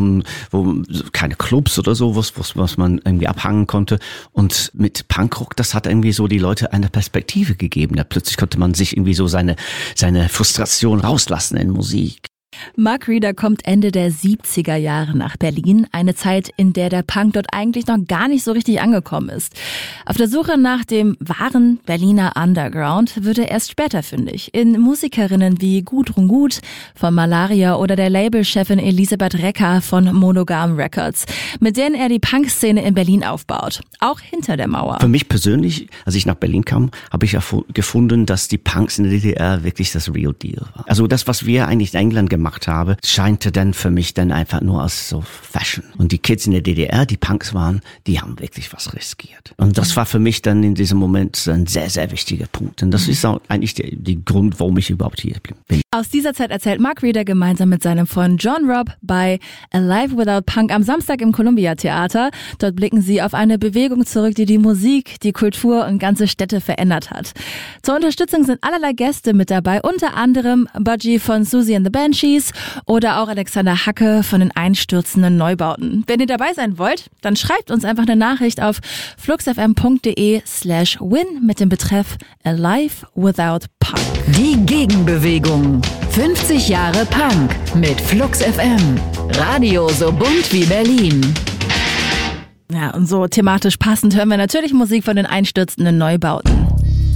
und wo keine Clubs oder so, was man irgendwie abhangen konnte. Und mit Punkrock, das hat irgendwie so die Leute eine Perspektive gegeben. Da plötzlich konnte man sich irgendwie so seine Frustration rauslassen in Musik. Mark Reeder kommt Ende der 70er Jahre nach Berlin, eine Zeit, in der der Punk dort eigentlich noch gar nicht so richtig angekommen ist. Auf der Suche nach dem wahren Berliner Underground wird er erst später fündig. In Musikerinnen wie Gudrun Gut von Malaria oder der Labelchefin Elisabeth Recker von Monogam Records, mit denen er die Punkszene in Berlin aufbaut, auch hinter der Mauer. Für mich persönlich, als ich nach Berlin kam, habe ich gefunden, dass die Punks in der DDR wirklich das Real Deal war. Also das, was wir eigentlich in England gemacht habe, scheinte dann für mich dann einfach nur als so Fashion. Und die Kids in der DDR, die Punks waren, die haben wirklich was riskiert. Und das war für mich dann in diesem Moment ein sehr, sehr wichtiger Punkt. Und das ist auch eigentlich der Grund, warum ich überhaupt hier bin. Aus dieser Zeit erzählt Mark Reeder gemeinsam mit seinem Freund John Robb bei Alive Without Punk am Samstag im Columbia Theater. Dort blicken sie auf eine Bewegung zurück, die die Musik, die Kultur und ganze Städte verändert hat. Zur Unterstützung sind allerlei Gäste mit dabei, unter anderem Budgie von Susie and the Banshees oder auch Alexander Hacke von den einstürzenden Neubauten. Wenn ihr dabei sein wollt, dann schreibt uns einfach eine Nachricht auf fluxfm.de/win mit dem Betreff Alive Without Punk. Die Gegenbewegung. 50 Jahre Punk mit Flux FM. Radio so bunt wie Berlin. Ja, und so thematisch passend hören wir natürlich Musik von den einstürzenden Neubauten.